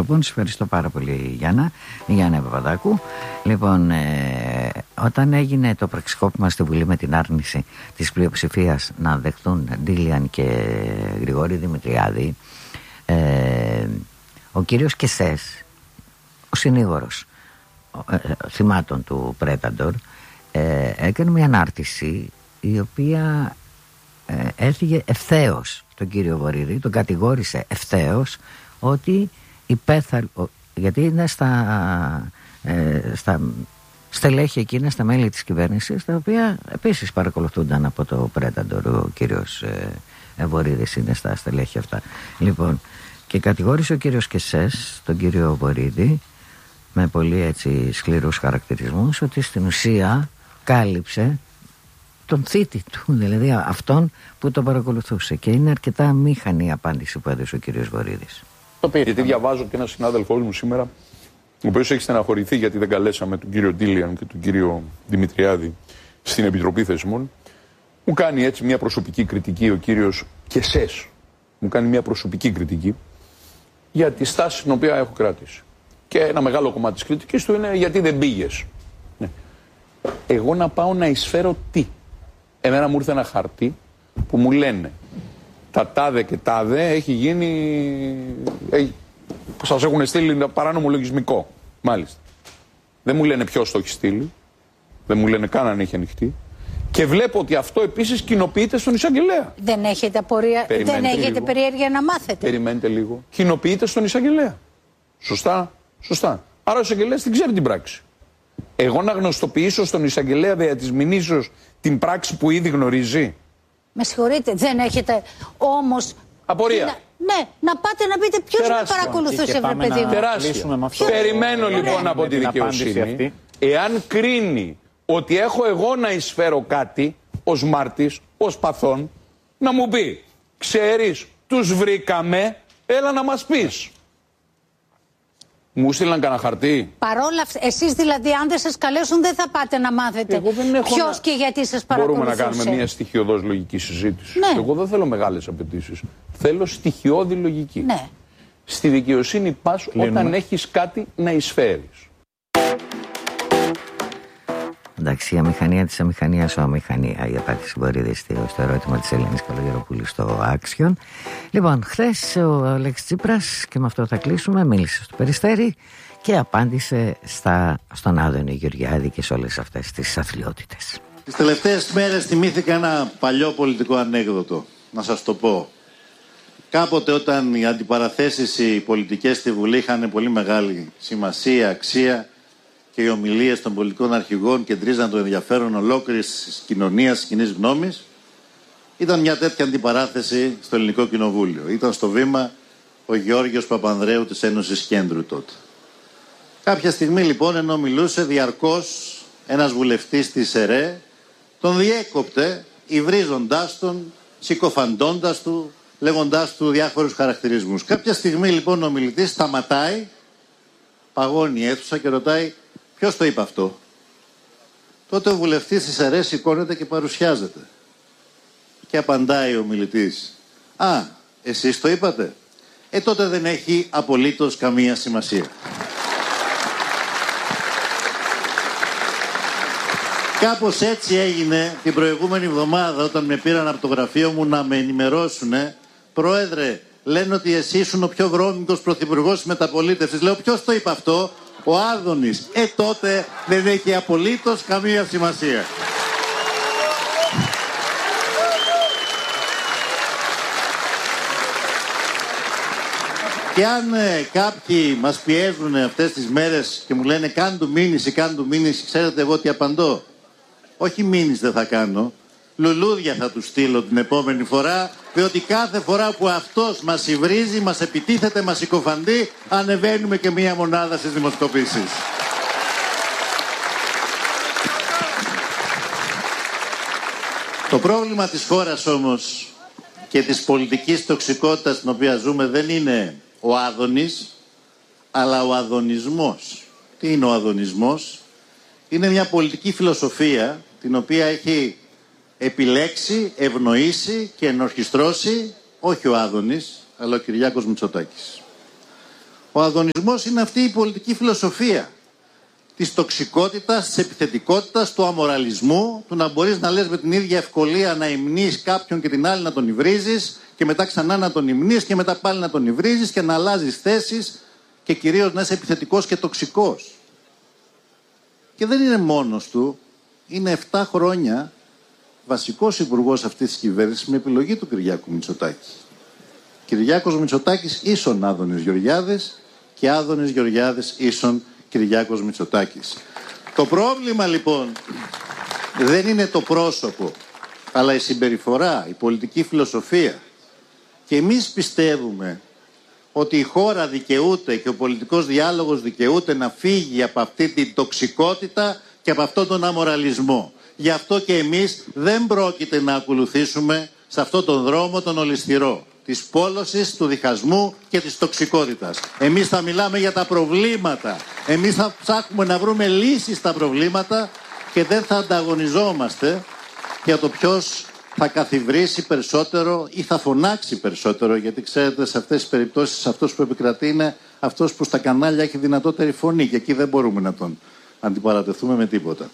λοιπόν. Σας ευχαριστώ πάρα πολύ, Γιάννα Παπαδάκου. Λοιπόν, όταν έγινε το πραξικόπημα στη Βουλή με την άρνηση της πλειοψηφίας να δεχτούν Ντίλιαν και Γρηγόρη Δημητριάδη, ο κύριος Κεσές, ο συνήγορος θυμάτων του Πρέταντορ, έκανε μια ανάρτηση η οποία έφυγε ευθέως τον κύριο Βορίδη, τον κατηγόρησε ευθέως ότι γιατί είναι στα στελέχη εκείνα, στα μέλη της κυβέρνησης, τα οποία επίσης παρακολουθούνταν από το Πρέταντορ. Ο κύριος Βορίδης είναι στα στελέχη αυτά. Λοιπόν, και κατηγόρησε ο κύριος Κεσές τον κύριο Βορίδη με πολύ έτσι σκληρούς χαρακτηρισμούς ότι στην ουσία κάλυψε τον θήτη του, δηλαδή αυτόν που τον παρακολουθούσε, και είναι αρκετά αμήχανη η απάντηση που έδωσε ο κύριος Βορίδης. Γιατί διαβάζω και ένα συνάδελφός μου σήμερα, ο οποίος έχει στεναχωρηθεί γιατί δεν καλέσαμε τον κύριο Ντίλιαν και τον κύριο Δημητριάδη στην Επιτροπή Θεσμών. Μου κάνει έτσι μια προσωπική κριτική ο κύριος Κεσές. Μου κάνει μια προσωπική κριτική για τη στάση την οποία έχω κρατήσει. Και ένα μεγάλο κομμάτι της κριτικής του είναι γιατί δεν πήγες. Ναι. Εγώ να πάω να εισφέρω τι? Εμένα μου ήρθε ένα χαρτί που μου λένε τα τάδε και τάδε έχει γίνει. Σας έχουν στείλει παράνομο λογισμικό. Μάλιστα. Δεν μου λένε ποιος το έχει στείλει. Δεν μου λένε καν αν έχει ανοιχτεί. Και βλέπω ότι αυτό επίσης κοινοποιείται στον εισαγγελέα. Δεν έχετε απορία, δεν έχετε περιέργεια να μάθετε? Περιμένετε λίγο. Κοινοποιείται στον εισαγγελέα. Σωστά. Άρα ο εισαγγελέας την ξέρει την πράξη. Εγώ να γνωστοποιήσω στον εισαγγελέα δια της μηνύσεως την πράξη που ήδη γνωρίζει? Με συγχωρείτε, δεν έχετε όμως απορία? Ναι, να πάτε να πείτε ποιος με παρακολουθούσε, βρε παιδί μου. Τεράστια. Περιμένω λοιπόν από τη δικαιοσύνη, εάν κρίνει ότι έχω εγώ να εισφέρω κάτι ως μάρτης, ως παθών, να μου πει, ξέρεις, τους βρήκαμε, έλα να μας πεις. Μου στείλαν κανένα χαρτί? Παρόλα αυτά, εσείς δηλαδή, αν δεν σας καλέσουν, δεν θα πάτε να μάθετε ποιος και γιατί σας παρακολουθούσε? Μπορούμε να κάνουμε μια στοιχειωδώς λογική συζήτηση. Ναι. Εγώ δεν θέλω μεγάλες απαιτήσεις. Θέλω στοιχειώδη λογική. Ναι. Στη δικαιοσύνη πας όταν έχεις κάτι να εισφέρεις. Εντάξει, η αμηχανία της αμηχανίας, αμηχανία, η απάντηση Βορίδη στο ερώτημα της Ελένης Καλογεροπούλου στο Άξιον. Λοιπόν, χθες ο Αλέξης Τσίπρας, και με αυτό θα κλείσουμε, μίλησε στο Περιστέρι και απάντησε στον Άδωνη Γεωργιάδη και σε όλες αυτές τις αθλιότητες. Τις τελευταίες μέρες θυμήθηκα ένα παλιό πολιτικό ανέκδοτο, να σας το πω. Κάποτε όταν οι αντιπαραθέσεις οι πολιτικές στη Βουλή είχαν πολύ μεγάλη σημασία, αξία, και οι ομιλίες των πολιτικών αρχηγών κεντρίζαν το ενδιαφέρον ολόκληρης κοινωνίας, κοινής γνώμης, ήταν μια τέτοια αντιπαράθεση στο Ελληνικό Κοινοβούλιο. Ήταν στο βήμα ο Γεώργιος Παπανδρέου της Ένωσης Κέντρου τότε. Κάποια στιγμή λοιπόν, ενώ μιλούσε διαρκώς ένας βουλευτής της ΕΡΕ, τον διέκοπτε υβρίζοντάς τον, συκοφαντώντας του, λέγοντάς του διάφορους χαρακτηρισμούς. Κάποια στιγμή λοιπόν ο μιλητής σταματάει, παγώνει η αίθουσα και ρωτάει, ποιος το είπε αυτό? Τότε ο βουλευτής της ΕΡΕ σηκώνεται και παρουσιάζεται. Και απαντάει ο μιλητής, α, εσείς το είπατε? Τότε δεν έχει απολύτως καμία σημασία. Κάπως έτσι έγινε την προηγούμενη εβδομάδα όταν με πήραν από το γραφείο μου να με ενημερώσουνε. Πρόεδρε, λένε ότι εσύ ήσουν ο πιο βρώμικος πρωθυπουργός της μεταπολίτευσης. Λέω, ποιος το είπε αυτό? Ο Άδωνης. Τότε δεν έχει απολύτως καμία σημασία. Και αν κάποιοι μας πιέζουν αυτές τις μέρες και μου λένε κάν του μήνυση, ξέρετε εγώ τι απαντώ? Όχι μήνυση δεν θα κάνω, λουλούδια θα του στείλω την επόμενη φορά, διότι κάθε φορά που αυτός μας υβρίζει, μας επιτίθεται, μας συκοφαντεί, ανεβαίνουμε και μία μονάδα στις δημοσκοπήσεις. Το πρόβλημα της χώρας όμως και της πολιτικής τοξικότητας στην οποία ζούμε δεν είναι ο Άδωνης, αλλά ο αδωνισμός. Τι είναι ο αδωνισμός? Είναι μια πολιτική φιλοσοφία την οποία έχει επιλέξει, ευνοήσει και ενορχιστρώσει όχι ο Άδωνης, αλλά ο Κυριάκος Μητσοτάκης. Ο αδωνισμός είναι αυτή η πολιτική φιλοσοφία της τοξικότητας, της επιθετικότητας, του αμοραλισμού, του να μπορείς να λες με την ίδια ευκολία να υμνείς κάποιον και την άλλη να τον υβρίζεις και μετά ξανά να τον υμνείς και μετά πάλι να τον υβρίζεις και να αλλάζεις θέσεις και κυρίως να είσαι επιθετικός και τοξικός. Και δεν είναι μόνος του, είναι 7 χρόνια βασικός υπουργός αυτής της κυβέρνησης με επιλογή του Κυριάκου Μητσοτάκη. Κυριάκος Μητσοτάκης ίσον Άδωνης Γεωργιάδης και Άδωνης Γεωργιάδης ίσον Κυριάκος Μητσοτάκης. Το πρόβλημα λοιπόν δεν είναι το πρόσωπο, αλλά η συμπεριφορά, η πολιτική φιλοσοφία. Και εμείς πιστεύουμε ότι η χώρα δικαιούται και ο πολιτικός διάλογος δικαιούται να φύγει από αυτή την τοξικότητα και από αυτόν τον αμοραλισμό. Γι' αυτό και εμείς δεν πρόκειται να ακολουθήσουμε σε αυτόν τον δρόμο τον ολισθηρό της πόλωσης, του διχασμού και της τοξικότητας. Εμείς θα μιλάμε για τα προβλήματα. Εμείς θα ψάχνουμε να βρούμε λύσεις στα προβλήματα και δεν θα ανταγωνιζόμαστε για το ποιος θα καθιβρίσει περισσότερο ή θα φωνάξει περισσότερο, γιατί ξέρετε σε αυτές τις περιπτώσεις αυτός που επικρατεί είναι αυτός που στα κανάλια έχει δυνατότερη φωνή και εκεί δεν μπορούμε να τον αντιπαρατεθούμε με τίποτα.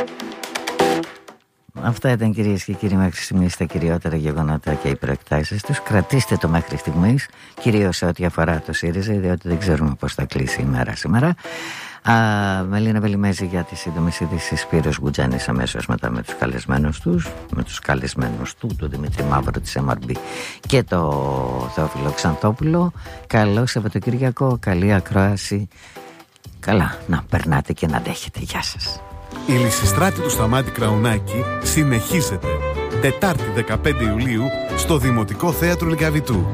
Αυτά ήταν, κυρίες και κύριοι, μέχρι στιγμής τα κυριότερα γεγονότα και οι προεκτάσεις τους. Κρατήστε το μέχρι στιγμής, κυρίως σε ό,τι αφορά το ΣΥΡΙΖΑ, διότι δεν ξέρουμε πώς θα κλείσει η μέρα σήμερα. Μελίνα Βελιμέζη για τις σύντομες ειδήσεις, Σπύρος Γκουτζάνης αμέσως μετά με τους καλεσμένους του, τον Δημήτρη Μαύρο της MRB και το Θεόφιλο Ξανθόπουλο. Καλό Σαββατοκύριακο, καλή ακρόαση. Καλά, να περνάτε και να αντέχετε. Γεια σας. Η Λυσιστράτη του Σταμάτη Κραουνάκη συνεχίζεται. Τετάρτη 15 Ιουλίου στο Δημοτικό Θέατρο Λυκαβητού.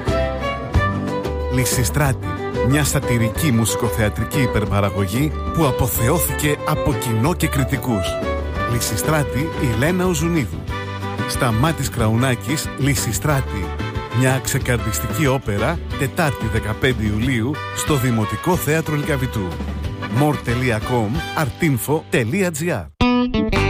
Λυσιστράτη, μια σατιρική μουσικοθεατρική υπερπαραγωγή που αποθεώθηκε από κοινό και κριτικούς. Λυσιστράτη η Λένα Οζουνίδου. Σταμάτης Κραουνάκης, Λυσιστράτη. Μια ξεκαρδιστική όπερα, Τετάρτη 15 Ιουλίου στο Δημοτικό Θέατρο Λυκαβητού. more.com artinfo.gr